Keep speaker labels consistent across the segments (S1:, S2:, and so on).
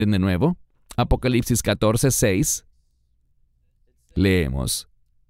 S1: De nuevo, Apocalipsis 14:6, leemos: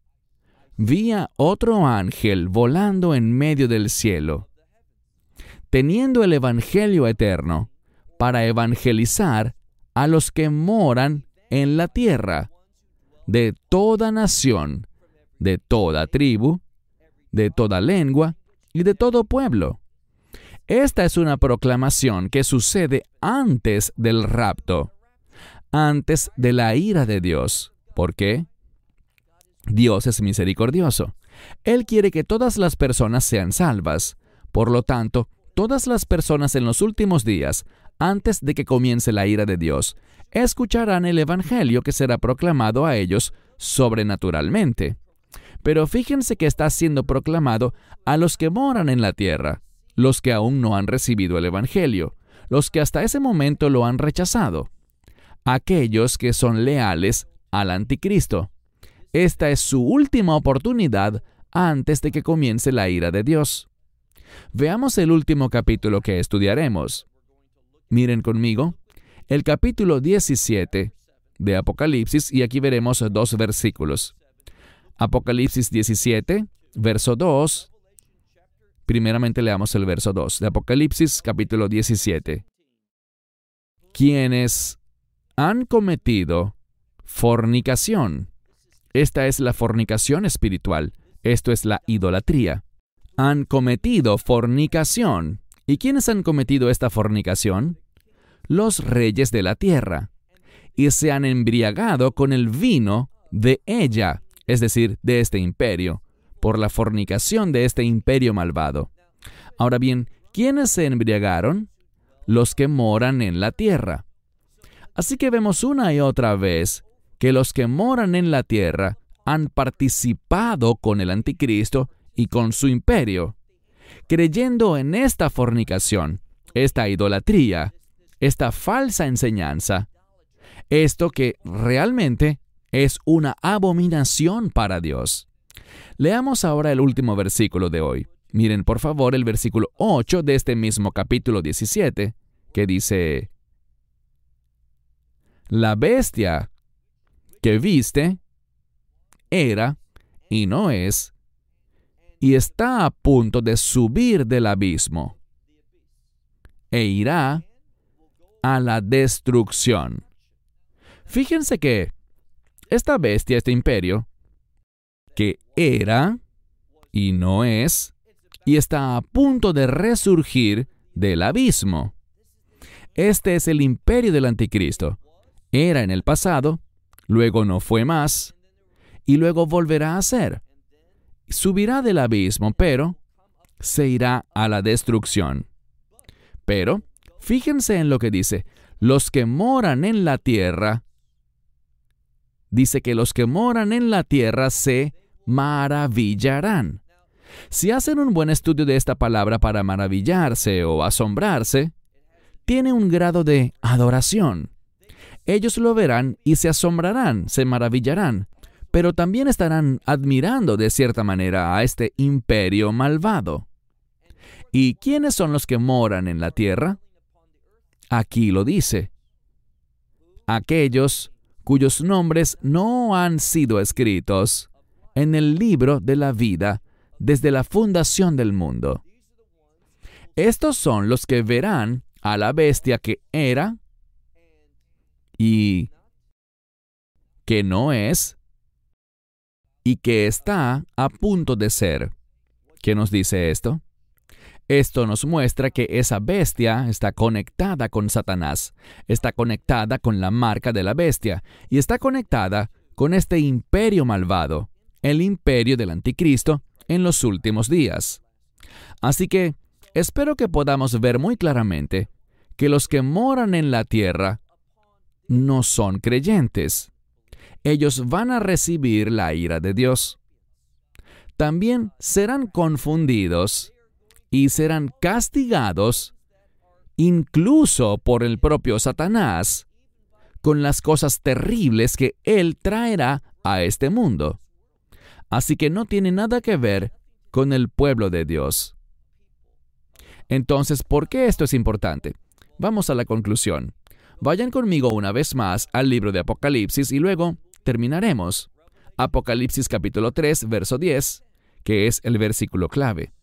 S1: Vi a otro ángel volando en medio del cielo, teniendo el evangelio eterno, para evangelizar a los que moran en la tierra, de toda nación, de toda tribu, de toda lengua y de todo pueblo. Esta es una proclamación que sucede antes del rapto, antes de la ira de Dios. ¿Por qué? Dios es misericordioso. Él quiere que todas las personas sean salvas. Por lo tanto, todas las personas en los últimos días, antes de que comience la ira de Dios, escucharán el evangelio que será proclamado a ellos sobrenaturalmente. Pero fíjense que está siendo proclamado a los que moran en la tierra, los que aún no han recibido el evangelio, los que hasta ese momento lo han rechazado, aquellos que son leales al anticristo. Esta es su última oportunidad antes de que comience la ira de Dios. Veamos el último capítulo que estudiaremos. Miren conmigo, el capítulo 17 de Apocalipsis, y aquí veremos 2 versículos. Apocalipsis 17, verso 2. Primeramente leamos el verso 2 de Apocalipsis capítulo 17. Quienes han cometido fornicación. Esta es la fornicación espiritual. Esto es la idolatría. Han cometido fornicación. ¿Y quiénes han cometido esta fornicación? Los reyes de la tierra. Y se han embriagado con el vino de ella, es decir, de este imperio, por la fornicación de este imperio malvado. Ahora bien, ¿quiénes se embriagaron? Los que moran en la tierra. Así que vemos una y otra vez que los que moran en la tierra han participado con el anticristo y con su imperio, creyendo en esta fornicación, esta idolatría, esta falsa enseñanza, esto que realmente es una abominación para Dios. Leamos ahora el último versículo de hoy. Miren por favor el versículo 8 de este mismo capítulo 17, que dice: La bestia que viste era y no es, y está a punto de subir del abismo, e irá a la destrucción. Fíjense que esta bestia, este imperio, que era y no es, y está a punto de resurgir del abismo. Este es el imperio del anticristo. Era en el pasado, luego no fue más, y luego volverá a ser. Subirá del abismo, pero se irá a la destrucción. Pero, fíjense en lo que dice: los que moran en la tierra. Dice que los que moran en la tierra se maravillarán. Si hacen un buen estudio de esta palabra para maravillarse o asombrarse, tiene un grado de adoración. Ellos lo verán y se asombrarán, se maravillarán, pero también estarán admirando de cierta manera a este imperio malvado. ¿Y quiénes son los que moran en la tierra? Aquí lo dice: aquellos cuyos nombres no han sido escritos en el libro de la vida desde la fundación del mundo. Estos son los que verán a la bestia que era y que no es y que está a punto de ser. ¿Qué nos dice esto? Esto nos muestra que esa bestia está conectada con Satanás, está conectada con la marca de la bestia y está conectada con este imperio malvado, el imperio del anticristo en los últimos días. Así que espero que podamos ver muy claramente que los que moran en la tierra no son creyentes. Ellos van a recibir la ira de Dios. También serán confundidos y serán castigados, incluso por el propio Satanás, con las cosas terribles que él traerá a este mundo. Así que no tiene nada que ver con el pueblo de Dios. Entonces, ¿por qué esto es importante? Vamos a la conclusión. Vayan conmigo una vez más al libro de Apocalipsis y luego terminaremos. Apocalipsis capítulo 3, verso 10, que es el versículo clave.